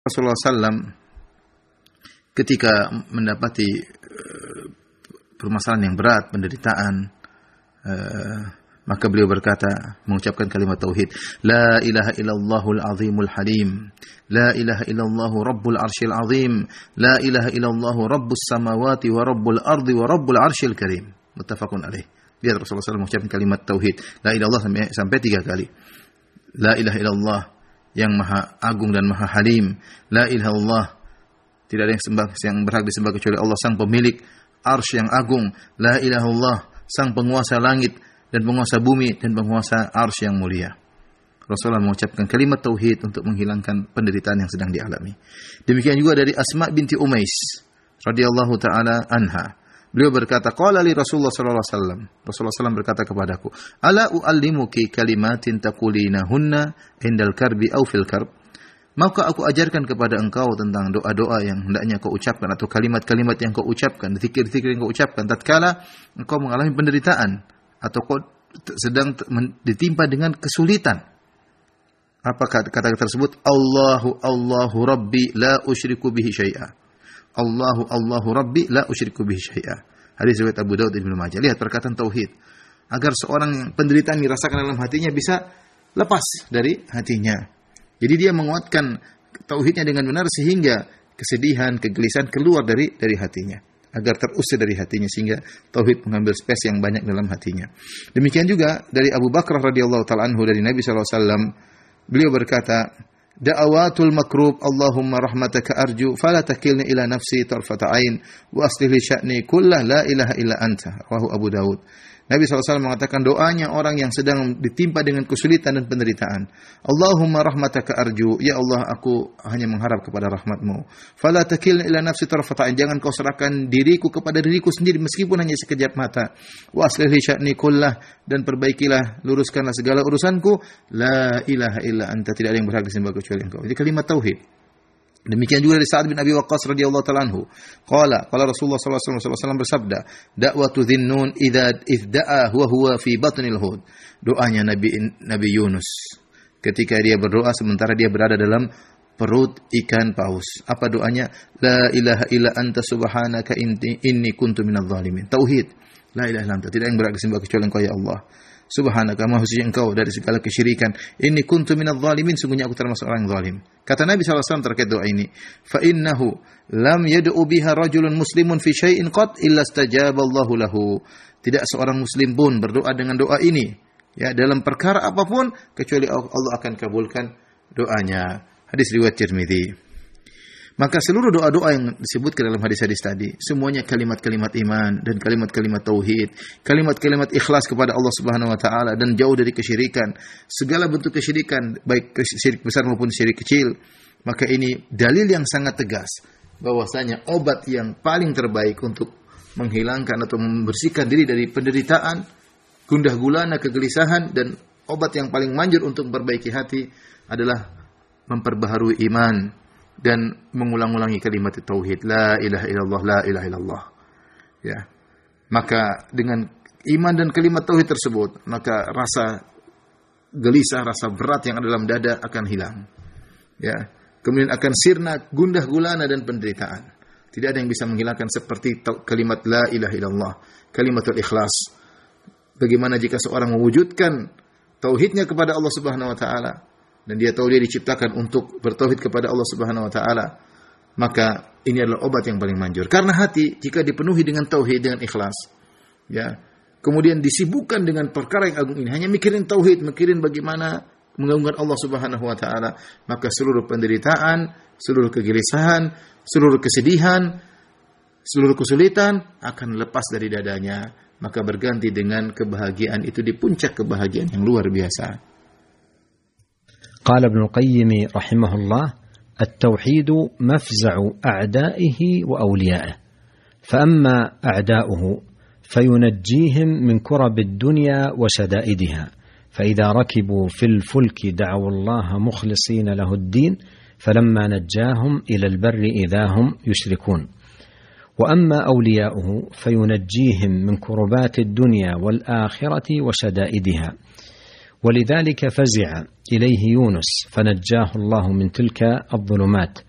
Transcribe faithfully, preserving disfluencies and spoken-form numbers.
Rasulullah sallallahu alaihi wasallam ketika mendapati uh, permasalahan yang berat, penderitaan, uh, maka beliau berkata, mengucapkan kalimat tauhid, la ilaha illallahul azimul halim, la ilaha illallahu rabbul arsyil azim, la ilaha illallahu rabbus samawati wa rabbul ardi wa rabbul arsyil karim. Muttafaqun alaih. Lihat Rasulullah sallallahu alaihi wasallam mengucapkan kalimat tauhid, la ilaha illallah sampai, sampai tiga kali. La ilaha illallah, yang maha agung dan maha halim. La ilaha illallah, tidak ada yang sembah yang berhak disembah kecuali Allah sang pemilik arsy yang agung. La ilaha illallah, sang penguasa langit dan penguasa bumi dan penguasa arsy yang mulia. Rasulullah mengucapkan kalimat tauhid untuk menghilangkan penderitaan yang sedang dialami. Demikian juga dari Asma binti Umais radhiyallahu taala anha. Beliau berkata, qala li Rasulullah sallallahu alaihi wasallam. Rasulullah sallallahu alaihi wasallam berkata kepadaku, ala uallimuki kalimatin taqulinahunna indal karbi aw fil karb? Maukah aku ajarkan kepada engkau tentang doa-doa yang hendaknya kau ucapkan atau kalimat-kalimat yang kau ucapkan, zikir-zikir yang kau ucapkan tatkala engkau mengalami penderitaan atau kau sedang ditimpa dengan kesulitan. Apa kata-kata tersebut? Allahu Allahu Rabbi la usyriku bihi syai'a. Allahu Allahu Rabbi la usyriku bihi syai'a. Hadis riwayat Abu Daud Ibnu Majah. Lihat perkataan tauhid. Agar seorang yang penderitaan dirasakan dalam hatinya bisa lepas dari hatinya. Jadi dia menguatkan tauhidnya dengan benar sehingga kesedihan, kegelisahan keluar dari dari hatinya. Agar terusir dari hatinya sehingga tauhid mengambil space yang banyak dalam hatinya. Demikian juga dari Abu Bakar radhiyallahu taala anhu dari Nabi sallallahu alaihi wasallam, beliau berkata, da'awatul makrub Allahumma rahmataka arju fala takilni ila nafsi tarfata ain wa aslih li sya'ni kullah la ilaha illa anta. Rawahu Abu Daud. Nabi sallallahu alaihi wasallam mengatakan doanya orang yang sedang ditimpa dengan kesulitan dan penderitaan. Allahumma rahmataka arju, ya Allah aku hanya mengharap kepada rahmat-Mu. Fala takilni ila nafsi tarfata ain, jangan kau serahkan diriku kepada diriku sendiri meskipun hanya sekejap mata. Wa aslih li sya'ni kullah, dan perbaikilah, luruskanlah segala urusanku. La ilaha illa anta, tidak ada yang berhak disembah kecuali Engkau. Ini kalimat tauhid. Demikian juga dari Sa'ad bin Abi Waqqas radhiyallahu ta'ala anhu. Qala, qala Rasulullah sallallahu alaihi wasallam bersabda, da'watu dhinnun idza izda'a huwa huwa fi batnil hud. Doanya Nabi Nabi Yunus ketika dia berdoa sementara dia berada dalam perut ikan paus. Apa doanya? La ilaha illa anta subhanaka inni, inni kuntu minadh dhalimin. Tauhid. La ilaha illa anta, tidak yang berhak disembah kecuali Engkau ya Allah. Subhanaka, maha suci Engkau dari segala kesyirikan. Inni kuntu minadh dhalimin, sungguhnya aku termasuk orang zalim. Kata Nabi sallallahu alaihi wasallam terkait doa ini, fa innahu lam yad'u biha rajulun muslimun fi syai'in qat illa istajaba Allahu lahu. Tidak seorang muslim pun berdoa dengan doa ini, ya, dalam perkara apapun kecuali Allah akan kabulkan doanya. Hadis riwayat Tirmidzi. Maka seluruh doa-doa yang disebutkan dalam hadis-hadis tadi, semuanya kalimat-kalimat iman dan kalimat-kalimat tauhid, kalimat-kalimat ikhlas kepada Allah Subhanahu wa taala dan jauh dari kesyirikan, segala bentuk kesyirikan, baik syirik besar maupun syirik kecil. Maka ini dalil yang sangat tegas bahwasanya obat yang paling terbaik untuk menghilangkan atau membersihkan diri dari penderitaan, gundah gulana, kegelisahan, dan obat yang paling manjur untuk memperbaiki hati adalah memperbaharui iman dan mengulang-ulangi kalimat tauhid, la ilaha illallah, la ilaha illallah. Ya. Maka dengan iman dan kalimat tauhid tersebut, maka rasa gelisah, rasa berat yang ada dalam dada akan hilang. Ya. Kemudian akan sirna gundah gulana dan penderitaan. Tidak ada yang bisa menghilangkan seperti kalimat la ilaha illallah, kalimatul ikhlas. Bagaimana jika seorang mewujudkan tauhidnya kepada Allah Subhanahu wa taala, dan dia tahu dia diciptakan untuk bertauhid kepada Allah Subhanahu wa taala, maka ini adalah obat yang paling manjur. Karena hati jika dipenuhi dengan tauhid, dengan ikhlas, ya, kemudian disibukkan dengan perkara yang agung ini, hanya mikirin tauhid, mikirin bagaimana mengagungkan Allah Subhanahu wa taala, maka seluruh penderitaan, seluruh kegelisahan, seluruh kesedihan, seluruh kesulitan akan lepas dari dadanya, maka berganti dengan kebahagiaan itu di puncak kebahagiaan yang luar biasa. قال ابن القيم رحمه الله: التوحيد مفزع أعدائه وأوليائه، فأما أعداؤه فينجيهم من كرب الدنيا وشدائدها، فإذا ركبوا في الفلك دعوا الله مخلصين له الدين فلما نجاهم إلى البر إذا هم يشركون. وأما أولياؤه فينجيهم من كربات الدنيا والآخرة وشدائدها، ولذلك فزع إليه يونس فنجاه الله من تلك الظلمات